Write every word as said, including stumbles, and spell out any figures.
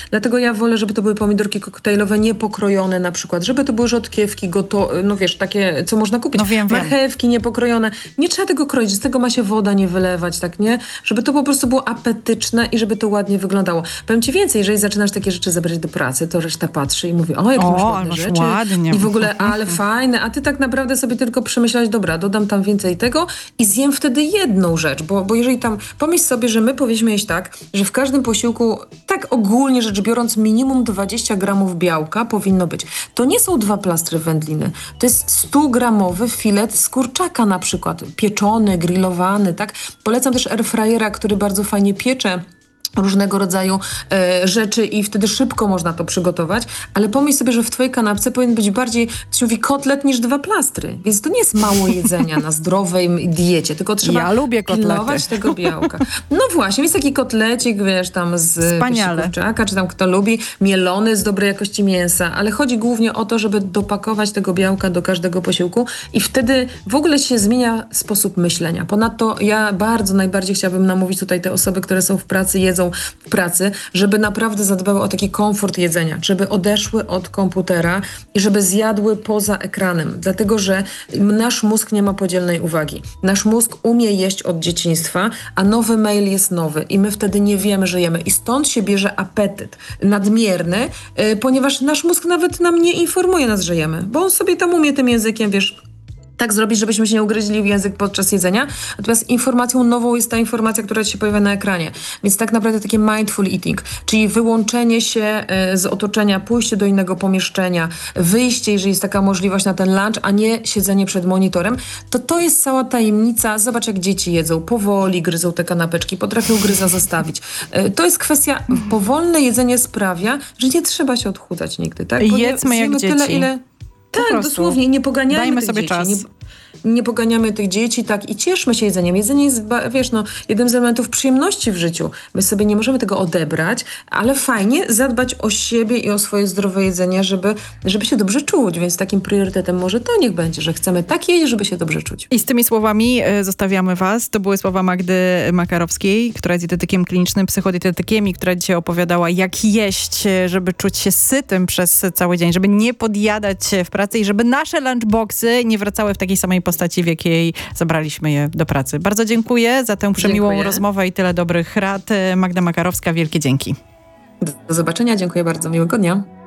Dlatego ja wolę, żeby to były pomidorki koktajlowe, niepokrojone na przykład, żeby to były rzodkiewki, goto- no wiesz, takie, co można kupić. No wiem, wiem. Marchewki niepokrojone. Nie trzeba tego kroić, z tego ma się woda nie wylewać, tak nie? Żeby to po prostu było apetyczne i żeby to ładnie wyglądało. Powiem ci więcej, jeżeli zaczynasz takie rzeczy zabrać do pracy, to reszta patrzy i mówi, o, jakie O, masz ale ładne masz rzeczy. ładnie. I w ogóle, ale fajne. A ty tak naprawdę sobie tylko przemyślałeś, dobra, dodam tam więcej tego i zjem wtedy jedną rzecz, bo, bo jeżeli tam, pomyśl sobie, że my powinniśmy jeść tak, że w każdym posiłku, tak ogólnie rzecz biorąc, minimum dwadzieścia gramów białka powinno być. To nie są dwa plastry wędliny. To jest sto gramowy filet z kurczaka na przykład, pieczony, grillowany, tak? Polecam też airfryera, który bardzo fajnie piecze różnego rodzaju e, rzeczy i wtedy szybko można to przygotować, ale pomyśl sobie, że w twojej kanapce powinien być bardziej, to się mówi, kotlet niż dwa plastry. Więc to nie jest mało jedzenia na zdrowej diecie, tylko trzeba ja lubię pilnować tego białka. No właśnie, jest taki kotlecik, wiesz, tam z Wspaniale. kurczaka, czy tam kto lubi, mielony z dobrej jakości mięsa, ale chodzi głównie o to, żeby dopakować tego białka do każdego posiłku i wtedy w ogóle się zmienia sposób myślenia. Ponadto ja bardzo najbardziej chciałabym namówić tutaj te osoby, które są w pracy, jedzą w pracy, żeby naprawdę zadbały o taki komfort jedzenia, żeby odeszły od komputera i żeby zjadły poza ekranem, dlatego że nasz mózg nie ma podzielnej uwagi. Nasz mózg umie jeść od dzieciństwa, a nowy mail jest nowy i my wtedy nie wiemy, że jemy. I stąd się bierze apetyt nadmierny, yy, ponieważ nasz mózg nawet nam nie informuje nas, że jemy, bo on sobie tam umie tym językiem, wiesz, tak zrobić, żebyśmy się nie ugryźli w język podczas jedzenia. Natomiast informacją nową jest ta informacja, która ci się pojawia na ekranie. Więc tak naprawdę takie mindful eating, czyli wyłączenie się y, z otoczenia, pójście do innego pomieszczenia, wyjście, jeżeli jest taka możliwość na ten lunch, a nie siedzenie przed monitorem, to to jest cała tajemnica. Zobacz, jak dzieci jedzą. Powoli gryzą te kanapeczki, potrafią gryza zostawić. Y, to jest kwestia, powolne jedzenie sprawia, że nie trzeba się odchudzać nigdy. Tak? Bo Jedzmy nie, jak tyle, dzieci. ile... Tak, prostu. dosłownie. Nie poganiajmy Dajmy tych sobie dzieci. czas. Nie, nie poganiamy tych dzieci, tak, i cieszmy się jedzeniem. Jedzenie jest, wiesz, no, jednym z elementów przyjemności w życiu. My sobie nie możemy tego odebrać, ale fajnie zadbać o siebie i o swoje zdrowe jedzenie, żeby, żeby się dobrze czuć. Więc takim priorytetem może to niech będzie, że chcemy tak jeść, żeby się dobrze czuć. I z tymi słowami y, zostawiamy was. To były słowa Magdy Makarowskiej, która jest dietetykiem klinicznym, psychodietetykiem i która dzisiaj opowiadała, jak jeść, żeby czuć się sytym przez cały dzień, żeby nie podjadać się w pracy i żeby nasze lunchboxy nie wracały w takiej samej postaci, w jakiej zabraliśmy je do pracy. Bardzo dziękuję za tę przemiłą Dziękuję. rozmowę i tyle dobrych rad. Magda Makarowska, wielkie dzięki. Do zobaczenia, dziękuję bardzo, miłego dnia.